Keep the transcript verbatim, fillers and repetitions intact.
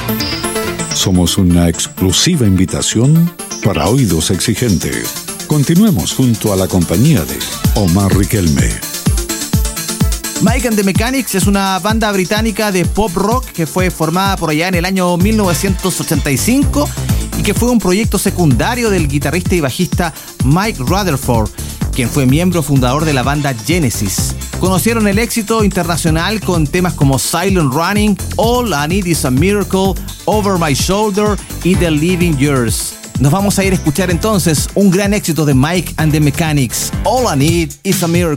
Somos una exclusiva invitación para oídos exigentes. Continuemos junto a la compañía de Omar Riquelme. Mike and the Mechanics es una banda británica de pop rock que fue formada por allá en el año mil novecientos ochenta y cinco y que fue un proyecto secundario del guitarrista y bajista Mike Rutherford, quien fue miembro fundador de la banda Genesis. Conocieron el éxito internacional con temas como Silent Running, All I Need Is a Miracle, Over My Shoulder y The Living Years. Nos vamos a ir a escuchar entonces un gran éxito de Mike and the Mechanics, All I Need Is a Miracle.